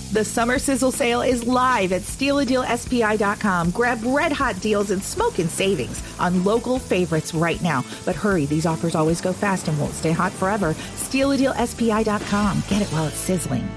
The Summer Sizzle Sale is live at StealADealSPI.com. Grab red-hot deals and smoking savings on local favorites right now. But hurry, these offers always go fast and won't stay hot forever. StealADealSPI.com. Get it while it's sizzling.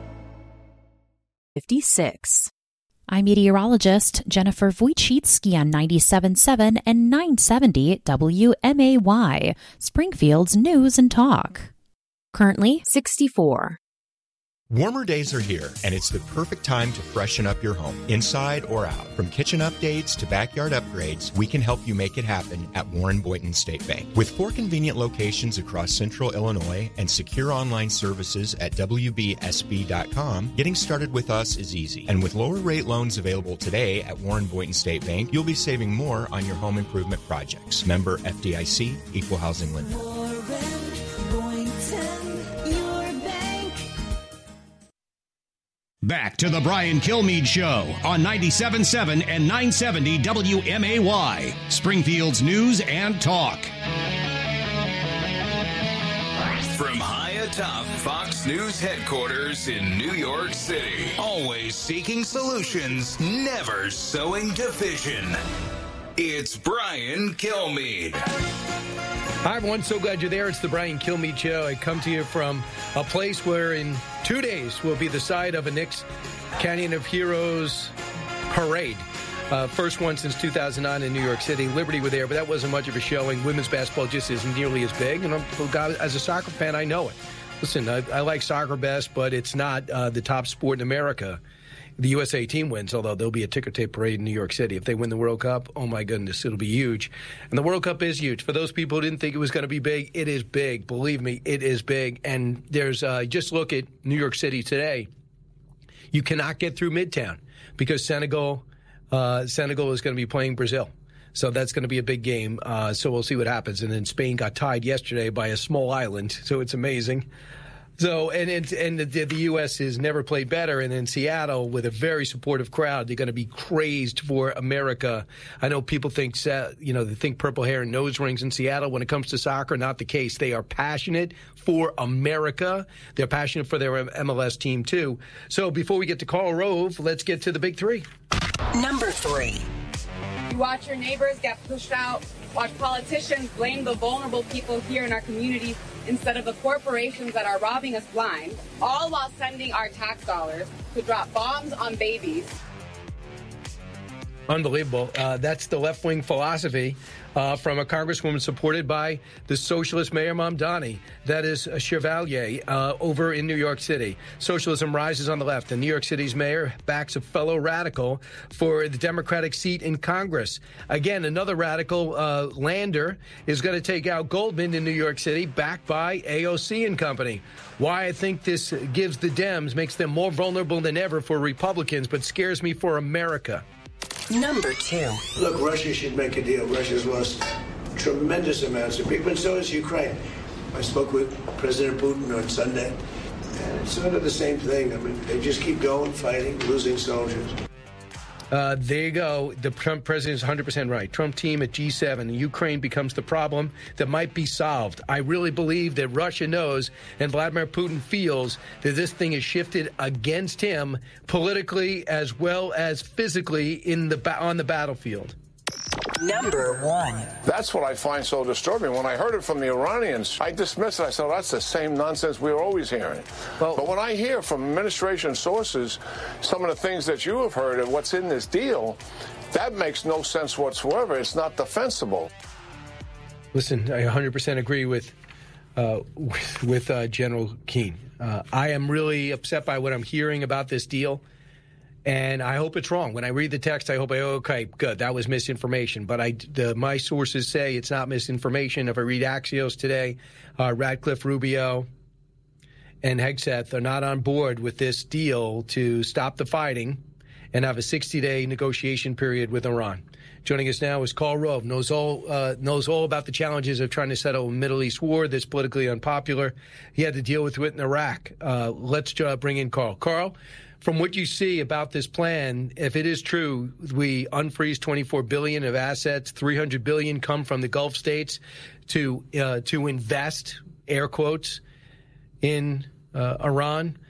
56. I'm meteorologist Jennifer Wojcicki on 97.7 and 970 WMAY, Springfield's News and Talk. Currently 64. Warmer days are here, and it's the perfect time to freshen up your home, inside or out. From kitchen updates to backyard upgrades, we can help you make it happen at Warren Boynton State Bank. With 4 convenient locations across central Illinois and secure online services at WBSB.com, getting started with us is easy. And with lower rate loans available today at Warren Boynton State Bank, you'll be saving more on your home improvement projects. Member FDIC, Equal Housing Lender. Back to the Brian Kilmeade Show on 97.7 and 970 WMAY, Springfield's News and Talk. From high atop Fox News headquarters in New York City, always seeking solutions, never sowing division. It's Brian Kilmeade. Hi, everyone. So glad you're there. It's the Brian Kilmeade Show. I come to you from a place where in 2 days will be the site of a Knicks Canyon of Heroes parade. First one since 2009 in New York City. Liberty were there, but that wasn't much of a showing. Women's basketball just isn't nearly as big. And as a soccer fan, I know it. Listen, I like soccer best, but it's not the top sport in America. The USA team wins, although there'll be a ticker tape parade in New York City. If they win the World Cup, oh my goodness, it'll be huge. And the World Cup is huge. For those people who didn't think it was going to be big, it is big. Believe me, it is big. And there's just look at New York City today. You cannot get through Midtown because Senegal is going to be playing Brazil. So that's going to be a big game. So we'll see what happens. And then Spain got tied yesterday by a small island, so it's amazing. So, and the U.S. has never played better. And in Seattle, with a very supportive crowd, they're going to be crazed for America. I know people think, they think purple hair and nose rings in Seattle. When it comes to soccer, not the case. They are passionate for America. They're passionate for their MLS team, too. So before we get to Karl Rove, let's get to the big 3. Number 3. You watch your neighbors get pushed out. Watch politicians blame the vulnerable people here in our communities instead of the corporations that are robbing us blind, all while sending our tax dollars to drop bombs on babies. Unbelievable. That's the left-wing philosophy from a congresswoman supported by the socialist Mayor Mamdani. That is a Chevalier over in New York City. Socialism rises on the left, and New York City's mayor backs a fellow radical for the Democratic seat in Congress. Again, another radical, Lander, is going to take out Goldman in New York City, backed by AOC and company. Why I think this gives the Dems, makes them more vulnerable than ever for Republicans, but scares me for America. Number 2. Look, Russia should make a deal. Russia's lost tremendous amounts of people, and so has Ukraine. I spoke with President Putin on Sunday, and it's sort of the same thing. I mean, they just keep going, fighting, losing soldiers. There you go. The Trump president is 100% right. Trump team at G7, and Ukraine becomes the problem that might be solved. I really believe that Russia knows and Vladimir Putin feels that this thing is shifted against him politically as well as physically on the battlefield. Number 1. That's what I find so disturbing. When I heard it from the Iranians, I dismissed it. I said, oh, that's the same nonsense we were always hearing. But when I hear from administration sources some of the things that you have heard of what's in this deal, that makes no sense whatsoever. It's not defensible. Listen, I 100% agree with General Keane. I am really upset by what I'm hearing about this deal. And I hope it's wrong. When I read the text, I hope, okay, good, that was misinformation. But my sources say it's not misinformation. If I read Axios today, Radcliffe, Rubio, and Hegseth are not on board with this deal to stop the fighting and have a 60-day negotiation period with Iran. Joining us now is Karl Rove, knows all about the challenges of trying to settle a Middle East war that's politically unpopular. He had to deal with it in Iraq. Let's bring in Karl. Karl, from what you see about this plan, if it is true, we unfreeze $24 billion of assets, $300 billion come from the Gulf states to invest, air quotes, in Iran.